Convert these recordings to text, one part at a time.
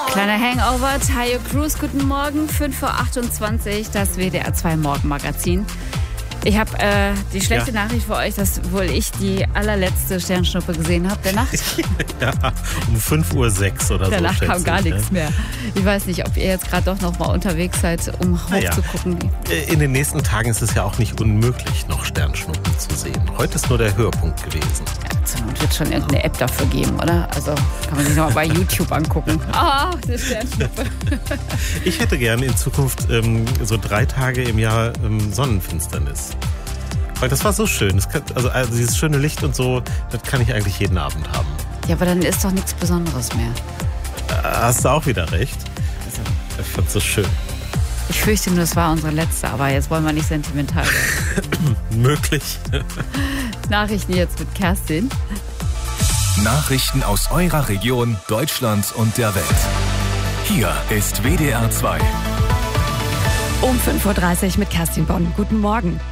Kleiner Hangover, Tayo Cruz, guten Morgen, 5:28 Uhr, das WDR 2 Morgenmagazin. Ich habe die schlechte Nachricht für euch, dass wohl ich die allerletzte Sternschnuppe gesehen habe der Nacht. Ja, um 5:06 Uhr oder so. Danach kam gar nichts mehr. Ich weiß nicht, ob ihr jetzt gerade doch noch mal unterwegs seid, um hochzugucken. In den nächsten Tagen ist es ja auch nicht unmöglich, noch Sternschnuppen zu sehen. Heute ist nur der Höhepunkt gewesen. Ja, zur Not wird schon irgendeine App dafür geben, oder? Also kann man sich noch mal bei YouTube angucken. Ah, die Sternschnuppe. Ich hätte gerne in Zukunft so 3 Tage im Jahr Sonnenfinsternis. Weil das war so schön. Also dieses schöne Licht und so, das kann ich eigentlich jeden Abend haben. Ja, aber dann ist doch nichts Besonderes mehr. Hast du auch wieder recht. Also, ich fand's so schön. ich fürchte nur, es war unsere letzte, aber jetzt wollen wir nicht sentimental werden. Möglich. Nachrichten jetzt mit Kerstin. Nachrichten aus eurer Region, Deutschland und der Welt. Hier ist WDR 2. Um 5:30 Uhr mit Kerstin Bonn. Guten Morgen.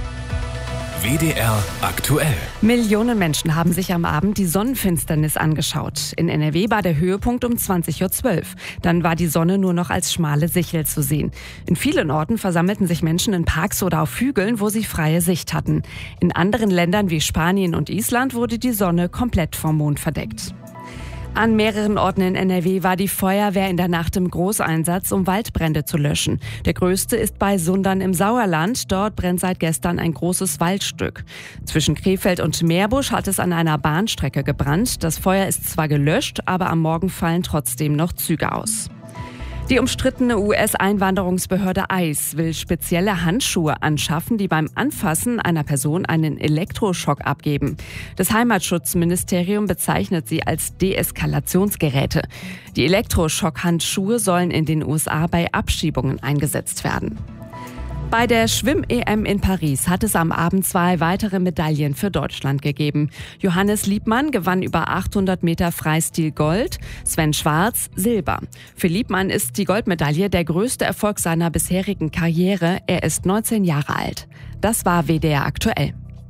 WDR aktuell. Millionen Menschen haben sich am Abend die Sonnenfinsternis angeschaut. In NRW war der Höhepunkt um 20:12 Uhr. Dann war die Sonne nur noch als schmale Sichel zu sehen. In vielen Orten versammelten sich Menschen in Parks oder auf Hügeln, wo sie freie Sicht hatten. In anderen Ländern wie Spanien und Island wurde die Sonne komplett vom Mond verdeckt. An mehreren Orten in NRW war die Feuerwehr in der Nacht im Großeinsatz, um Waldbrände zu löschen. Der größte ist bei Sundern im Sauerland. Dort brennt seit gestern ein großes Waldstück. Zwischen Krefeld und Meerbusch hat es an einer Bahnstrecke gebrannt. Das Feuer ist zwar gelöscht, aber am Morgen fallen trotzdem noch Züge aus. Die umstrittene US-Einwanderungsbehörde ICE will spezielle Handschuhe anschaffen, die beim Anfassen einer Person einen Elektroschock abgeben. Das Heimatschutzministerium bezeichnet sie als Deeskalationsgeräte. Die Elektroschock-Handschuhe sollen in den USA bei Abschiebungen eingesetzt werden. Bei der Schwimm-EM in Paris hat es am Abend 2 weitere Medaillen für Deutschland gegeben. Johannes Liebmann gewann über 800 Meter Freistil Gold, Sven Schwarz Silber. Für Liebmann ist die Goldmedaille der größte Erfolg seiner bisherigen Karriere. Er ist 19 Jahre alt. Das war WDR aktuell.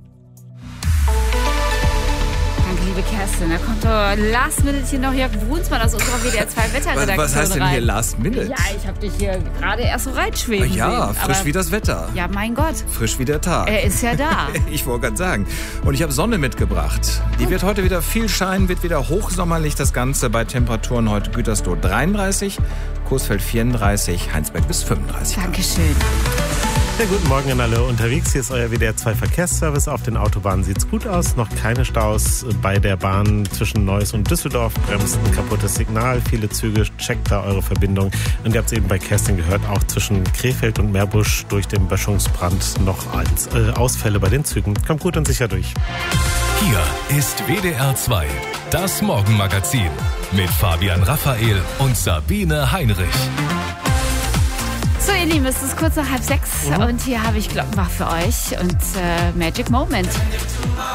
Liebe Kerstin, da kommt doch Last Minute hier noch Jörg Brunsmann aus unserer WDR 2 Wetterredaktion. Was heißt denn hier Last Minute? Ja, ich habe dich hier gerade erst so reinschweben sehen. Ja, frisch wie das Wetter. Ja, mein Gott. Frisch wie der Tag. Er ist ja da. Ich wollte gerade sagen. Und ich habe Sonne mitgebracht. Die wird heute wieder viel scheinen, wird wieder hochsommerlich das Ganze bei Temperaturen heute Gütersloh 33, Coesfeld 34, Heinsberg bis 35. Dankeschön. Ja, guten Morgen an alle unterwegs. Hier ist euer WDR 2 Verkehrsservice. Auf den Autobahnen sieht's gut aus. Noch keine Staus bei der Bahn zwischen Neuss und Düsseldorf. Bremst ein kaputtes Signal. Viele Züge. Checkt da eure Verbindung. Und ihr habt es eben bei Kerstin gehört, auch zwischen Krefeld und Meerbusch durch den Böschungsbrand noch Ausfälle bei den Zügen. Kommt gut und sicher durch. Hier ist WDR 2, das Morgenmagazin mit Fabian Raphael und Sabine Heinrich. So, ihr Lieben, es ist kurz nach 5:30 und hier habe ich Glockenbach für euch und Magic Moment.